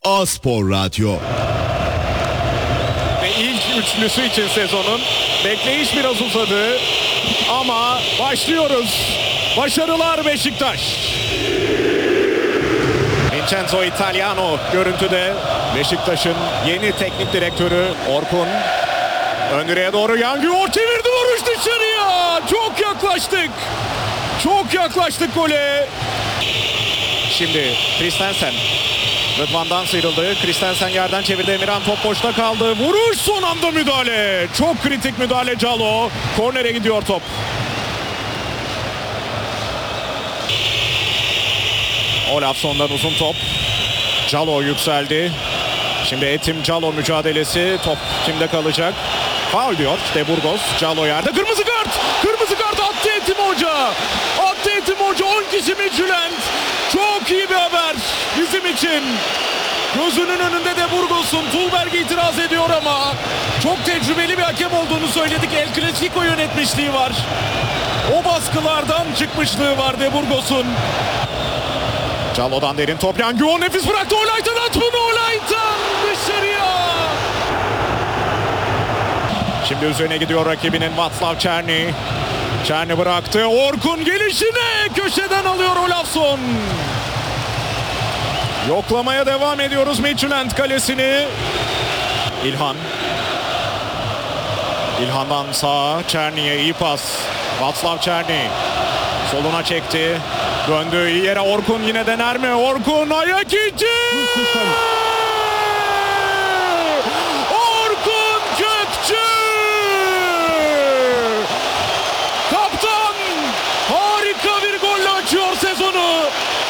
A-Spor Radyo. Ve ilk üçlüsü için sezonun bekleyiş biraz uzadı ama başlıyoruz. Başarılar Beşiktaş. Vincenzo Italiano görüntüde. Beşiktaş'ın yeni teknik direktörü Orkun. Ön direğe doğru Yangior çevirdi, vuruş dışarıya. Çok yaklaştık. Çok yaklaştık gole. Şimdi Christensen. Rıdvan'dan sıyrıldı. Christensen yerden çevirdi. Emirhan top boşta kaldı. Vuruş, son anda müdahale. Çok kritik müdahale Calo. Kornere gidiyor top. Olafson'dan uzun top. Calo yükseldi. Şimdi Etim Calo mücadelesi. Top kimde kalacak? Faul diyor De Burgos. Calo yerde. Kırmızı kart. Kırmızı kart attı Etim Hoca. Attı Etim Hoca. 10 kişi Midtjylland. Çok iyi bir haber bizim için. Gözünün önünde De Burgos'un. Tulberg itiraz ediyor ama çok tecrübeli bir hakem olduğunu söyledik. El Clasico yönetmişliği var. O baskılardan çıkmışlığı var De Burgos'un. Calo'dan derin top. Yangior nefis bıraktı. Olaytan at bunu. Olaytan dışarıya. Şimdi üzerine gidiyor rakibinin Václav Černý. Černý bıraktı. Orkun gelişine köşeden alıyor Olafson. Yoklamaya devam ediyoruz Midtjylland kalesini. İlhan. İlhan'dan sağa Černy'e iyi pas. Václav Černý. Soluna çekti. Döndü iyi yere. Orkun yine dener mi? Orkun ayak içi. Orkun Kökçü. Kaptan harika bir golle açıyor sezonu.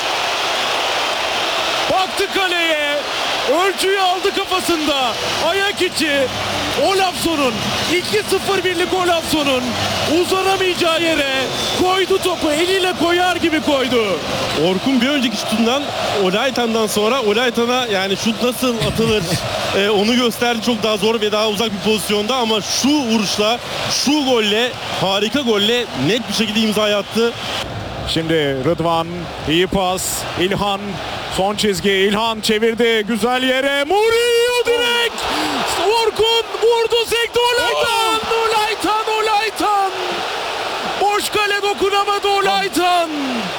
Baktı kaleye. Ölçüyü aldı kafasında. Ayak içi. Olafson'un 2-0 birlik Olafson'un uzanamayacağı yere koydu topu. Eliyle koyar gibi koydu. Orkun bir önceki şutundan Olaytan'dan sonra Olaytan'a yani şut nasıl atılır onu gösterdi. Çok daha zor ve daha uzak bir pozisyonda ama şu vuruşla, şu golle, harika golle net bir şekilde imza attı. Şimdi Rıdvan iyi pas. İlhan son çizgi. İlhan çevirdi güzel yere. Murillo direkt. Orkun vurdu, sekti. Olaytan. Olaytan. Boş kale dokunamadı Olaytan.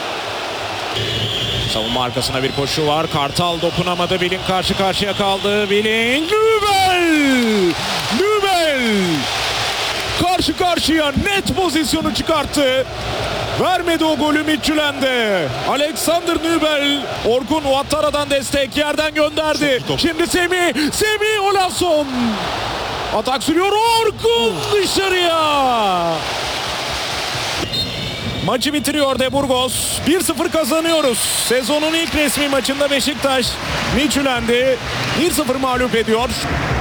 Savunma arkasına bir koşu var. Kartal dokunamadı. Billing karşı karşıya kaldı. Billing. Nübel. Karşı karşıya net pozisyonu çıkarttı. Vermedi o golü Midtjylland'e. Alexander Nübel. Orkun Ouattara'dan destek. Yerden gönderdi. Şimdi Semih Olafson. Atak sürüyor. Orkun dışarıya. Maçı bitiriyor De Burgos. 1-0 kazanıyoruz. Sezonun ilk resmi maçında Beşiktaş Midtjylland'i 1-0 mağlup ediyor.